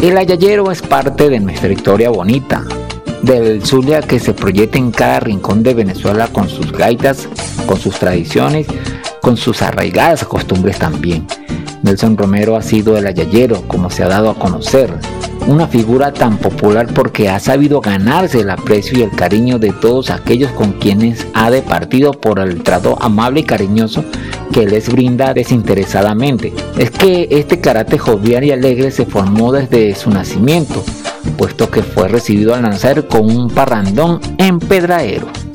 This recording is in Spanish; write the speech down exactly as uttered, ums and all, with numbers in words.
El ayayero es parte de nuestra historia bonita, del Zulia que se proyecta en cada rincón de Venezuela con sus gaitas, con sus tradiciones, con sus arraigadas costumbres también. Nelson Romero ha sido el ayayero, como se ha dado a conocer, una figura tan popular porque ha sabido ganarse el aprecio y el cariño de todos aquellos con quienes ha departido por el trato amable y cariñoso que les brinda desinteresadamente. Es que este carácter jovial y alegre se formó desde su nacimiento, puesto que fue recibido al nacer con un parrandón empedradero.